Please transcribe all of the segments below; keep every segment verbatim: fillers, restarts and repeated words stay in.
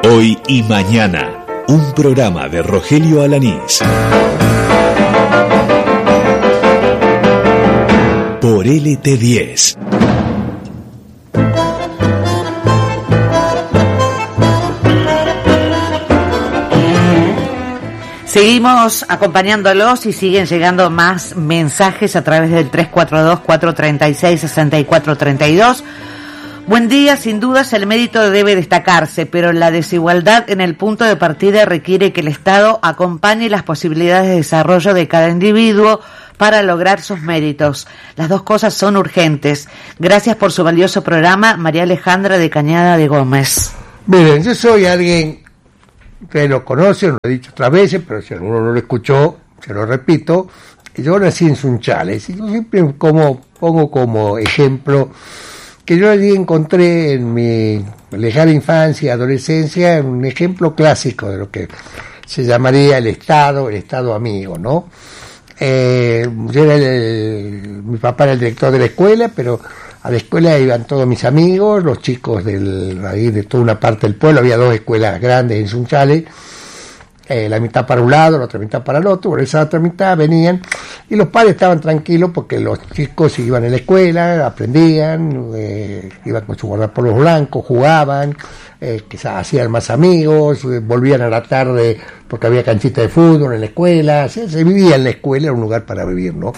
Hoy y mañana, un programa de Rogelio Alanís. Por L T diez. Seguimos acompañándolos y siguen llegando más mensajes a través del tres cuatro dos, cuatro tres seis, seis cuatro tres dos. Buen día, sin dudas el mérito debe destacarse, pero la desigualdad en el punto de partida requiere que el Estado acompañe las posibilidades de desarrollo de cada individuo para lograr sus méritos. Las dos cosas son urgentes. Gracias por su valioso programa, María Alejandra de Cañada de Gómez. Miren, yo soy alguien, ustedes lo conocen, lo he dicho otras veces, pero si alguno no lo escuchó, se lo repito, yo nací en Sunchales, y yo siempre como, pongo como ejemplo que yo allí encontré en mi lejana infancia y adolescencia un ejemplo clásico de lo que se llamaría el Estado, el Estado amigo, ¿no? Eh, yo era el, mi papá era el director de la escuela, pero a la escuela iban todos mis amigos, los chicos del, ahí de toda una parte del pueblo, había dos escuelas grandes en Sunchales, eh, la mitad para un lado, la otra mitad para el otro, por esa otra mitad venían, y los padres estaban tranquilos porque los chicos iban a la escuela, aprendían, eh, iban con su guardapolos blancos, jugaban, eh, quizás hacían más amigos, eh, volvían a la tarde porque había canchita de fútbol en la escuela, se, se vivía en la escuela, era un lugar para vivir, ¿no?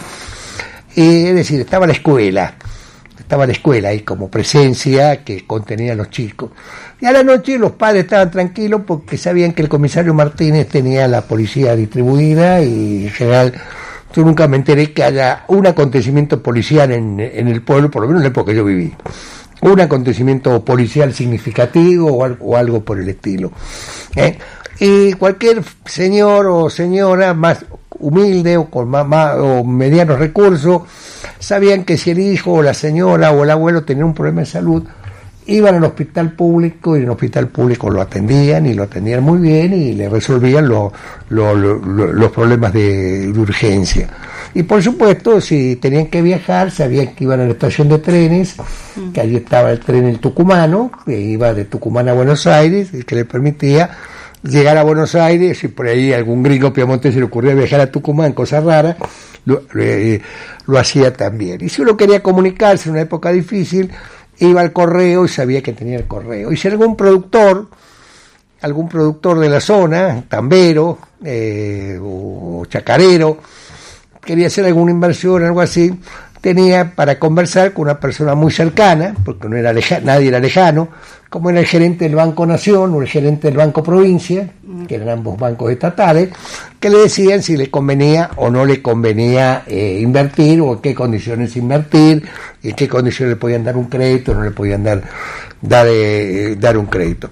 Eh, es decir, estaba la escuela, estaba la escuela ahí como presencia que contenía a los chicos. Y a la noche los padres estaban tranquilos porque sabían que el comisario Martínez tenía la policía distribuida y en general yo nunca me enteré que haya un acontecimiento policial en, en el pueblo, por lo menos en la época que yo viví. Un acontecimiento policial significativo o algo, o algo por el estilo. ¿Eh? Y cualquier señor o señora más humilde o con más, más o medianos recursos sabían que si el hijo o la señora o el abuelo tenía un problema de salud, iban al hospital público y en el hospital público lo atendían y lo atendían muy bien y le resolvían lo, lo, lo, lo, los problemas de, de urgencia. Y por supuesto, si tenían que viajar, sabían que iban a la estación de trenes, que allí estaba el tren el tucumano, que iba de Tucumán a Buenos Aires y que le permitía llegar a Buenos Aires, y por ahí algún gringo piamontés se le ocurría viajar a Tucumán, cosa rara, lo, eh, lo hacía también. Y si uno quería comunicarse en una época difícil, iba al correo y sabía que tenía el correo. Y si algún productor, algún productor de la zona, tambero eh, o chacarero, quería hacer alguna inversión, algo así, tenía para conversar con una persona muy cercana, porque no era leja, nadie era lejano, como era el gerente del Banco Nación o el gerente del Banco Provincia, que eran ambos bancos estatales, que le decían si le convenía o no le convenía eh, invertir, o en qué condiciones invertir, y en qué condiciones le podían dar un crédito o no le podían dar, dar, eh, dar un crédito.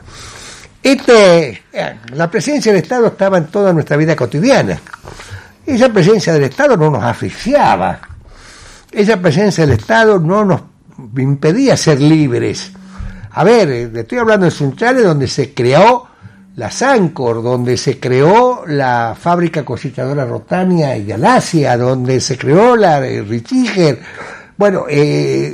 Este, la presencia del Estado estaba en toda nuestra vida cotidiana. Esa presencia del Estado no nos asfixiaba. Esa presencia del Estado no nos impedía ser libres. A ver, estoy hablando de Sunchales, donde se creó la Sancor, donde se creó la fábrica cosechadora Rotania y Galacia, donde se creó la Richiger. Bueno, eh,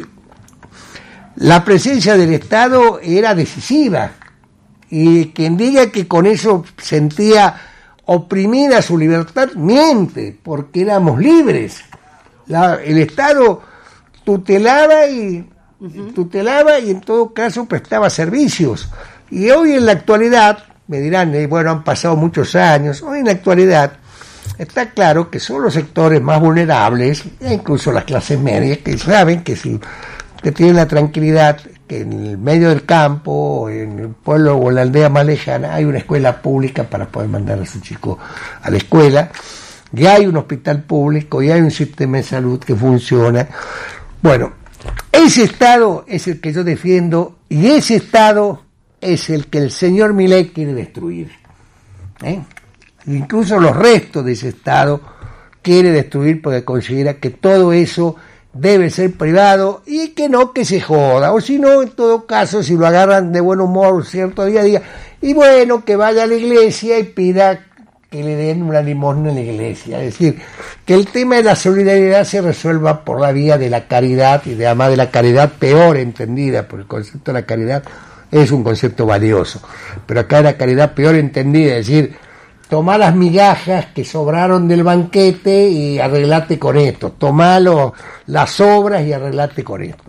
la presencia del Estado era decisiva. Y quien diga que con eso sentía oprimida su libertad, miente, porque éramos libres. La, el Estado tutelaba y uh-huh. tutelaba y en todo caso prestaba servicios. Y hoy en la actualidad, me dirán, eh, bueno, han pasado muchos años, hoy en la actualidad está claro que son los sectores más vulnerables, e incluso las clases medias, que saben que si que tienen la tranquilidad que en el medio del campo, en el pueblo o en la aldea más lejana, hay una escuela pública para poder mandar a su chico a la escuela, y hay un hospital público, y hay un sistema de salud que funciona. Bueno, ese Estado es el que yo defiendo, y ese Estado es el que el señor Milei quiere destruir. ¿Eh? Incluso los restos de ese Estado quiere destruir porque considera que todo eso debe ser privado y que no que se joda, o si no, en todo caso, si lo agarran de buen humor cierto día, diga, y bueno, que vaya a la iglesia y pida que le den una limosna en la iglesia. Es decir, que el tema de la solidaridad se resuelva por la vía de la caridad, y de, además de la caridad peor entendida por el concepto de la caridad, es un concepto valioso. Pero acá la caridad peor entendida, es decir, tomá las migajas que sobraron del banquete y arreglate con esto, tomá los, las sobras y arreglate con esto.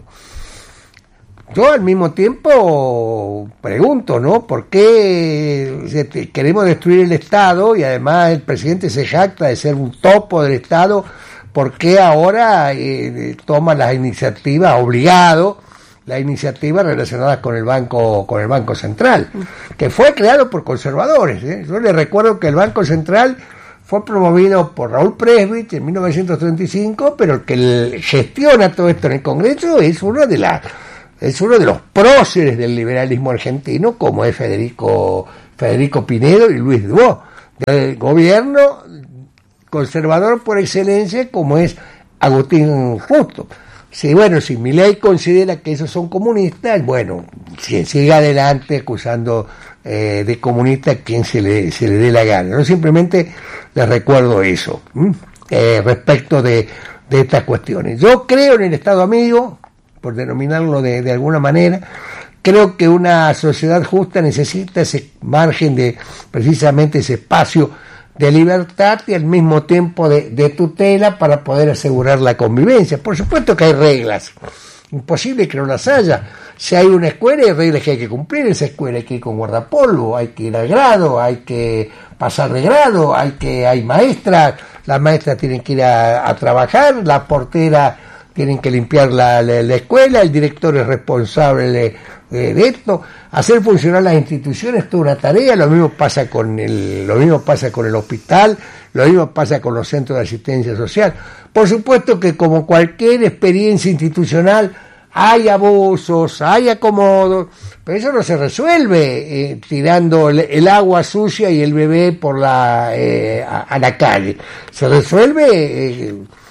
Yo al mismo tiempo pregunto, ¿no? ¿Por qué queremos destruir el Estado y además el presidente se jacta de ser un topo del Estado? ¿Por qué ahora eh, toma las iniciativas, obligado, las iniciativas relacionadas con el Banco con el Banco Central, que fue creado por conservadores, ¿eh? Yo les recuerdo que el Banco Central fue promovido por Raúl Presbich en mil novecientos treinta y cinco, pero el que gestiona todo esto en el Congreso es uno de las es uno de los próceres del liberalismo argentino, como es Federico Federico Pinedo y Luis Dubois, del gobierno conservador por excelencia, como es Agustín Justo. Sí, bueno, si Milei considera que esos son comunistas, bueno, si sigue adelante acusando eh, de comunista a quien se le, se le dé la gana. No, simplemente les recuerdo eso, eh, respecto de, de estas cuestiones. Yo creo en el Estado amigo, por denominarlo de, de alguna manera. Creo que una sociedad justa necesita ese margen de, precisamente ese espacio de libertad y al mismo tiempo de, de tutela para poder asegurar la convivencia. Por supuesto que hay reglas, imposible que no las haya. Si hay una escuela hay reglas que hay que cumplir, en esa escuela hay que ir con guardapolvo, hay que ir al grado, hay que pasar de grado, hay que hay maestras, las maestras tienen que ir a, a trabajar, la portera tienen que limpiar la, la, la escuela, el director es responsable de, de, de esto, hacer funcionar las instituciones es toda una tarea. Lo mismo pasa con el, lo mismo pasa con el hospital, lo mismo pasa con los centros de asistencia social. Por supuesto que como cualquier experiencia institucional hay abusos, hay acomodos, pero eso no se resuelve eh, tirando el, el agua sucia y el bebé por la eh, a, a la calle. Se resuelve eh,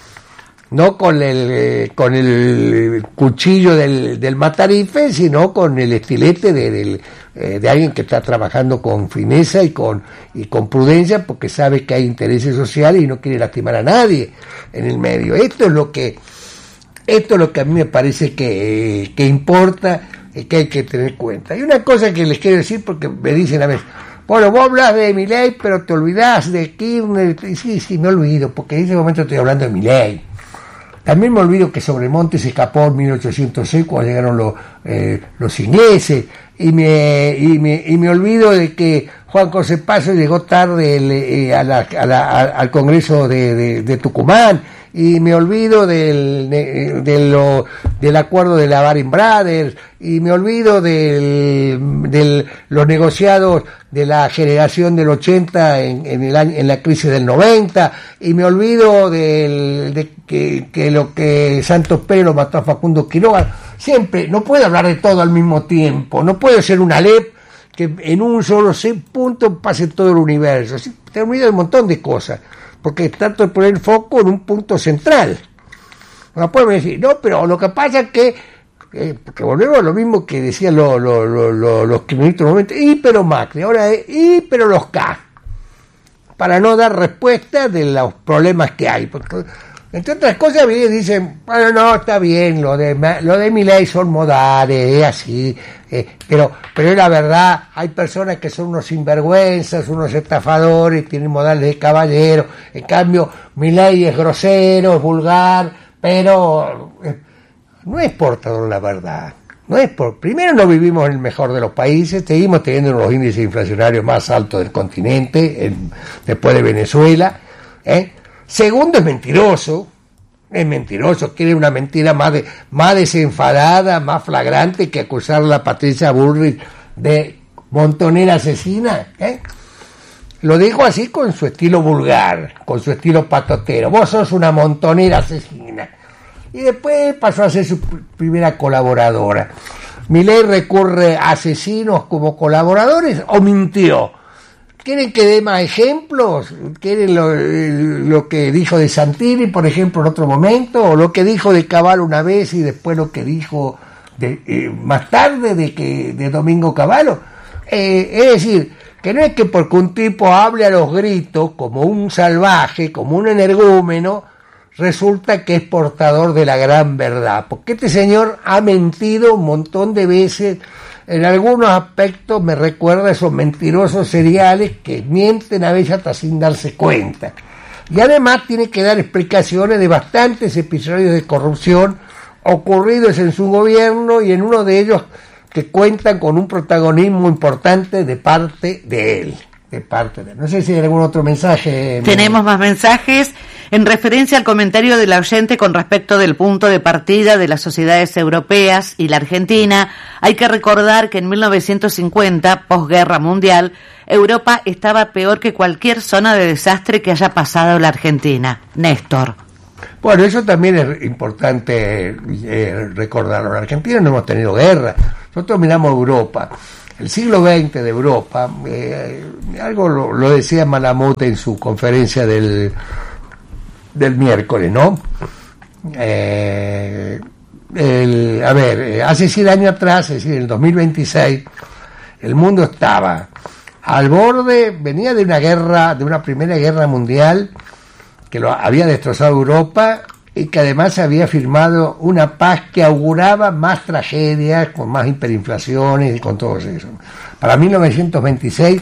no con el eh, con el cuchillo del, del matarife, sino con el estilete de, de, eh, de alguien que está trabajando con fineza y con y con prudencia, porque sabe que hay intereses sociales y no quiere lastimar a nadie en el medio. Esto es lo que esto es lo que a mí me parece que, eh, que importa, eh, que hay que tener en cuenta. Y una cosa que les quiero decir, porque me dicen a veces, bueno, vos hablas de Milei, pero te olvidás de Kirchner. Sí, sí, me olvido, porque en ese momento estoy hablando de Milei. También me olvido que Sobremonte se escapó en mil ochocientos seis cuando llegaron los, eh, los ingleses, y me, y, me, y me olvido de que Juan José Paso llegó tarde el, eh, a la, a la, a, al Congreso de, de, de Tucumán, y me olvido del, de, de lo, del acuerdo de la Baring Brothers, y me olvido de del, los negociados de la generación del ochenta en, en, el año, en la crisis del noventa, y me olvido del, de que, que lo que Santos Pérez lo mató a Facundo Quiroga. Siempre, no puedo hablar de todo al mismo tiempo, no puedo ser una L E P que en un solo punto pase todo el universo. Sí, te olvido de un montón de cosas, porque trato de poner el foco en un punto central. No puedo decir, no, pero lo que pasa es que, eh, porque volvemos a lo mismo que decían lo, lo, lo, lo, los criminalistas momentos, y pero Macri, ahora es, y pero los K, para no dar respuesta de los problemas que hay. Porque, entre otras cosas, dicen, bueno, no, está bien, lo de lo de Milei son modales, es así, eh, pero pero es la verdad, hay personas que son unos sinvergüenzas, unos estafadores, tienen modales de caballero. En cambio, Milei es grosero, es vulgar, pero eh, no es portador de la verdad. No es por, primero, no vivimos en el mejor de los países, seguimos teniendo uno de los índices inflacionarios más altos del continente, en, después de Venezuela, ¿eh? Segundo, es mentiroso, es mentiroso, quiere una mentira más de, más desenfadada, más flagrante que acusarla a Patricia Bullrich de montonera asesina, ¿eh? Lo dijo así con su estilo vulgar, con su estilo patotero, vos sos una montonera asesina. Y después pasó a ser su primera colaboradora. Milei recurre a asesinos como colaboradores, ¿o mintió? ¿Quieren que dé más ejemplos? ¿Quieren lo, lo que dijo de Santini, por ejemplo, en otro momento? ¿O lo que dijo de Cavallo una vez y después lo que dijo de, eh, más tarde de que de Domingo Cavallo? Eh, es decir, que no es que porque un tipo hable a los gritos como un salvaje, como un energúmeno, resulta que es portador de la gran verdad. Porque este señor ha mentido un montón de veces en algunos aspectos me recuerda a esos mentirosos seriales que mienten a veces hasta sin darse cuenta. Y además tiene que dar explicaciones de bastantes episodios de corrupción ocurridos en su gobierno y en uno de ellos que cuentan con un protagonismo importante de parte de él. De parte de él. No sé si hay algún otro mensaje. Tenemos más mensajes. En referencia al comentario del oyente con respecto del punto de partida de las sociedades europeas y la Argentina, hay que recordar que en mil novecientos cincuenta, posguerra mundial, Europa estaba peor que cualquier zona de desastre que haya pasado la Argentina. Néstor. Bueno, eso también es importante eh, recordarlo. En Argentina no hemos tenido guerra. Nosotros miramos Europa. El siglo veinte de Europa, eh, algo lo, lo decía Malamud en su conferencia del... del miércoles, ¿no? Eh, el, a ver, hace cien años atrás, es decir, en el dos mil veintiséis, el mundo estaba al borde, venía de una guerra, de una primera guerra mundial que lo había destrozado Europa y que además había firmado una paz que auguraba más tragedias, con más hiperinflaciones y con todo eso. Para mil novecientos veintiséis,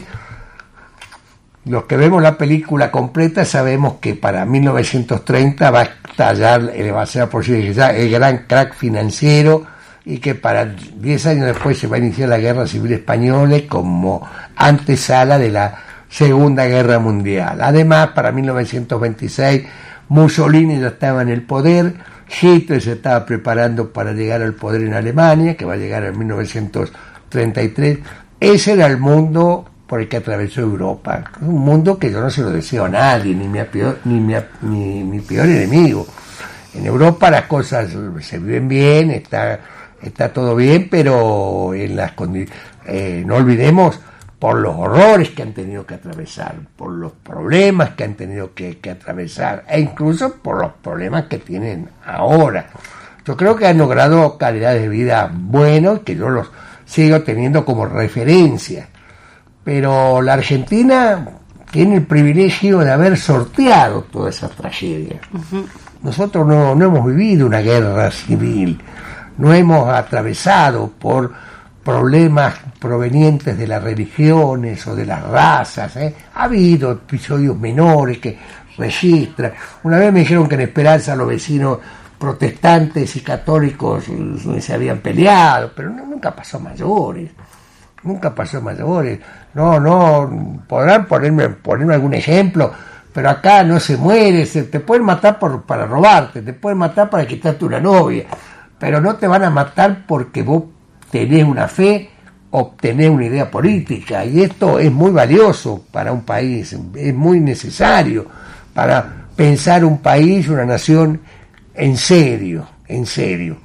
los que vemos la película completa sabemos que para mil novecientos treinta va a estallar, va a ser posible ya el gran crack financiero y que para diez años después se va a iniciar la Guerra Civil Española como antesala de la Segunda Guerra Mundial. Además, para mil novecientos veintiséis Mussolini ya estaba en el poder, Hitler se estaba preparando para llegar al poder en Alemania, que va a llegar en mil novecientos treinta y tres. Ese era el mundo por el que atravesó Europa, un mundo que yo no se lo deseo a nadie, ni mi peor, ni mi, mi, mi peor enemigo. En Europa las cosas se viven bien, está, está todo bien, pero en las condi- eh, no olvidemos por los horrores que han tenido que atravesar, por los problemas que han tenido que, que atravesar, e incluso por los problemas que tienen ahora. Yo creo que han logrado calidad de vida buenos, que yo los sigo teniendo como referencia. Pero la Argentina tiene el privilegio de haber sorteado toda esa tragedia. Uh-huh. Nosotros no, no hemos vivido una guerra civil, no hemos atravesado por problemas provenientes de las religiones o de las razas. ¿eh? Ha habido episodios menores que registran. Una vez me dijeron que en Esperanza los vecinos protestantes y católicos se habían peleado, pero no, nunca pasó a mayores. Nunca pasó a mayores. No, no, podrán ponerme, ponerme algún ejemplo, pero acá no se muere, se, te pueden matar por, para robarte, te pueden matar para quitarte una novia, pero no te van a matar porque vos tenés una fe o tenés una idea política, y esto es muy valioso para un país, es muy necesario para pensar un país, una nación en serio, en serio.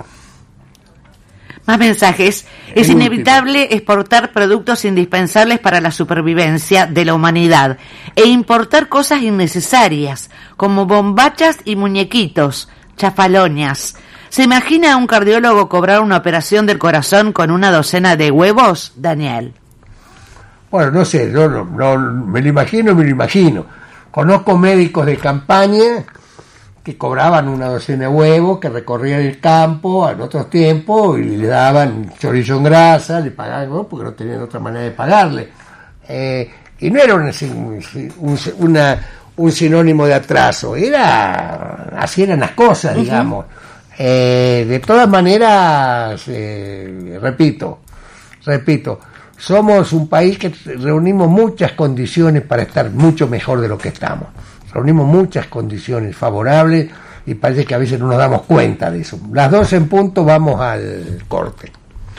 Más mensajes. Es el inevitable último. Exportar productos indispensables para la supervivencia de la humanidad e importar cosas innecesarias, como bombachas y muñequitos, chafaloñas. ¿Se imagina a un cardiólogo cobrar una operación del corazón con una docena de huevos, Daniel? Bueno, no sé, yo no, no, me lo imagino, me lo imagino. Conozco médicos de campaña que cobraban una docena de huevos, que recorrían el campo en otros tiempos y le daban chorizo en grasa, le pagaban, ¿no? Porque no tenían otra manera de pagarle. Eh, y no era un, un, una, un sinónimo de atraso, era así eran las cosas, uh-huh. digamos. Eh, de todas maneras, eh, repito, repito, somos un país que reunimos muchas condiciones para estar mucho mejor de lo que estamos. Reunimos muchas condiciones favorables y parece que a veces no nos damos cuenta de eso. Las doce en punto, vamos al corte.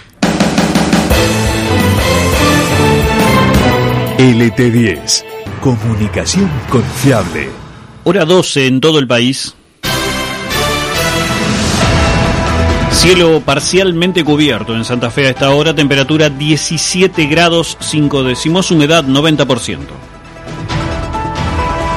L T diez, comunicación confiable. Hora doce en todo el país. Cielo parcialmente cubierto en Santa Fe a esta hora, temperatura diecisiete grados cinco décimos, humedad noventa por ciento.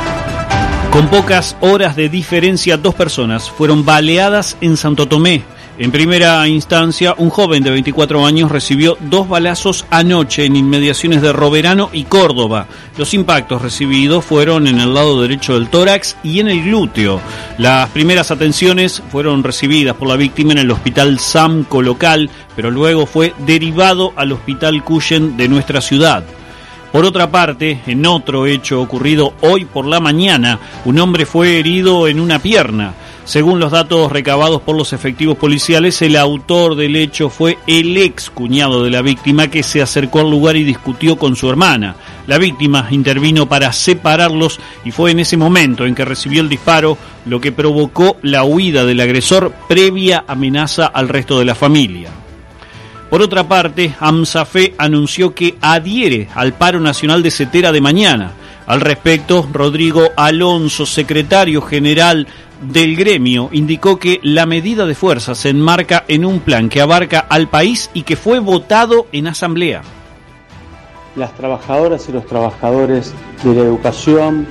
Con pocas horas de diferencia, dos personas fueron baleadas en Santo Tomé. En primera instancia, un joven de veinticuatro años recibió dos balazos anoche en inmediaciones de Roverano y Córdoba. Los impactos recibidos fueron en el lado derecho del tórax y en el glúteo. Las primeras atenciones fueron recibidas por la víctima en el hospital Samco local, pero luego fue derivado al hospital Cuyen de nuestra ciudad. Por otra parte, en otro hecho ocurrido hoy por la mañana, un hombre fue herido en una pierna. Según los datos recabados por los efectivos policiales, el autor del hecho fue el ex cuñado de la víctima, que se acercó al lugar y discutió con su hermana. La víctima intervino para separarlos y fue en ese momento en que recibió el disparo, lo que provocó la huida del agresor, previa amenaza al resto de la familia. Por otra parte, AMSAFE anunció que adhiere al paro nacional de Cetera de mañana. Al respecto, Rodrigo Alonso, secretario general del gremio, indicó que la medida de fuerza se enmarca en un plan que abarca al país y que fue votado en asamblea. Las trabajadoras y los trabajadores de la educación,